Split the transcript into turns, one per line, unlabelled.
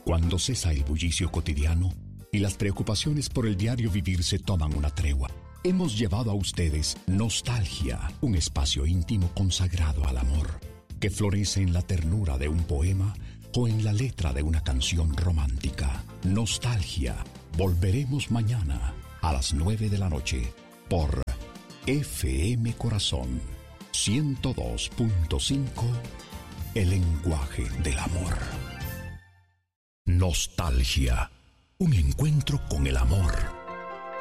Cuando cesa el bullicio cotidiano y las preocupaciones por el diario vivir se toman una tregua, hemos llevado a ustedes Nostalgia, un espacio íntimo consagrado al amor, que florece en la ternura de un poema o en la letra de una canción romántica. Nostalgia. Volveremos mañana a las 9 de la noche por FM Corazón 102.5, el lenguaje del amor. Nostalgia, un encuentro con el amor.